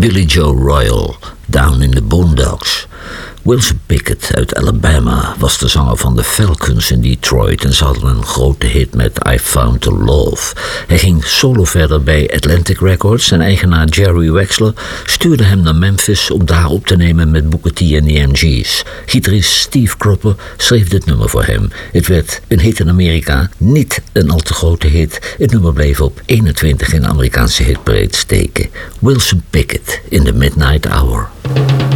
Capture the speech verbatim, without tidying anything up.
Billy Joe Royal, Down in the Boondocks. Wilson Pickett uit Alabama was de zanger van de Falcons in Detroit en ze hadden een grote hit met I Found the Love. Hij ging solo verder bij Atlantic Records en eigenaar Jerry Wexler stuurde hem naar Memphis om daar op te nemen met Booker T en de M G's. Gitarist Steve Cropper schreef dit nummer voor hem. Het werd een hit in Amerika, niet een al te grote hit. Het nummer bleef op eenentwintig in de Amerikaanse hitparade steken. Wilson Pickett in the Midnight Hour.